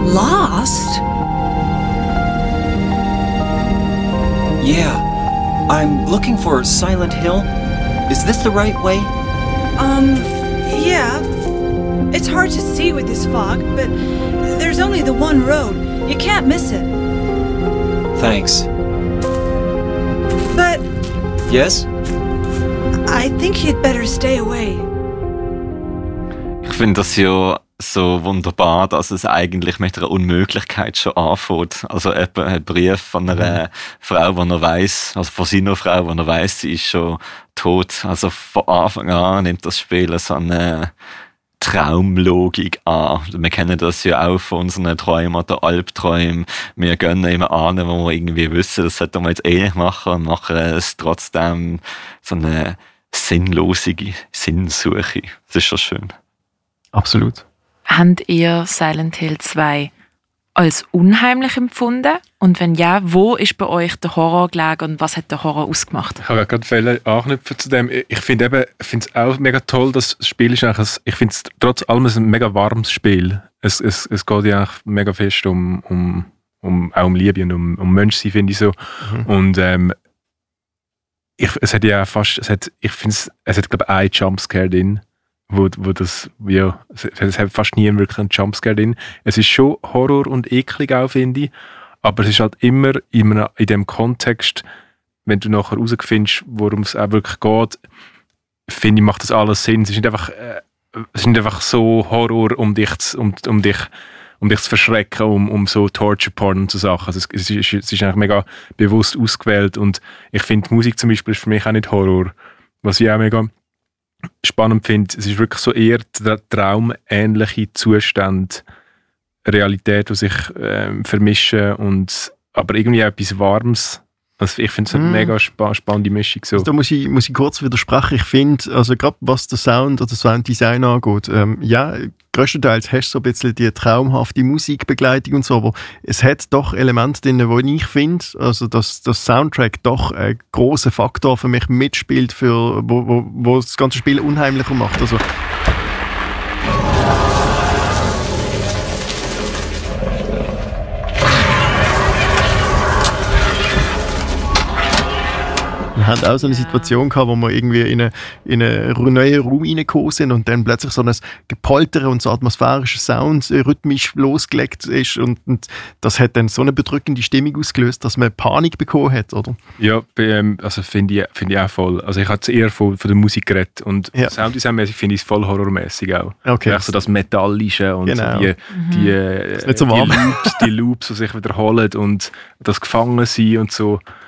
Lost? Yeah, I'm looking for Silent Hill. Is this the right way? Yeah. It's hard to see with this fog, but there's only the one road. You can't miss it. Thanks. But Yes? I think you'd better stay away. Ich finde das ja so wunderbar, dass es eigentlich mit einer Unmöglichkeit schon anfängt. Also etwa ein Brief von einer Frau, die er weiss, also von seiner Frau, die er weiss, sie ist schon tot. Also von Anfang an nimmt das Spiel so eine Traumlogik an. Wir kennen das ja auch von unseren Träumen oder Albträumen. Wir gehen immer an, wo wir irgendwie wissen, das sollten wir jetzt eh nicht machen und machen es trotzdem so eine sinnlose Sinnsuche. Das ist schon schön. Absolut. Habt ihr Silent Hill 2 als unheimlich empfunden? Und wenn ja, wo ist bei euch der Horror gelegen und was hat der Horror ausgemacht? Ich habe ja gerade Fälle anknüpfen zu dem. Ich finde es auch mega toll, das Spiel ist eigentlich, ich finde es trotz allem ein mega warmes Spiel. Es geht ja auch mega fest auch um Liebe und um Menschsein, finde ich so. Und es hat ja fast, ich finde es hat glaube ich einen Jumpscare drin. Wo das, ja, es hat fast nie wirklich einen Jumpscare drin. Es ist schon Horror und eklig auch, finde ich, aber es ist halt immer in dem Kontext, wenn du nachher herausfindest, worum es auch wirklich geht, finde ich, macht das alles Sinn. Es ist nicht einfach so Horror, um dich zu verschrecken, um so Torture-Porn und so Sachen. Also es ist eigentlich mega bewusst ausgewählt und ich finde, die Musik zum Beispiel ist für mich auch nicht Horror. Was ich auch mega spannend finde, es ist wirklich so eher der traumähnliche Zustand, Realität, die sich vermischen aber irgendwie auch etwas Warmes. Also ich finde es eine mega spannende Mischung. So. Also da muss ich kurz widersprechen. Ich finde, also gerade was der Sound oder das Sounddesign angeht, ja, größtenteils hast du so ein bisschen die traumhafte Musikbegleitung und so, aber es hat doch Elemente drin, wo ich finde, also dass das Soundtrack doch ein grosser Faktor für mich mitspielt, wo das ganze Spiel unheimlicher macht. Also wir hatten auch so eine Situation gehabt, wo wir irgendwie in einen neuen Raum reingekommen sind und dann plötzlich so ein Gepolter und so atmosphärischer Sound rhythmisch losgelegt ist und das hat dann so eine bedrückende Stimmung ausgelöst, dass man Panik bekommen hat, oder? Ja, also finde ich auch voll. Also ich habe eher von der Musik geredet und Sounddesign-mäßig finde ich es voll horrormäßig auch. Okay. So das Metallische und genau. die Loops, die sich wiederholen und das Gefangensein und so.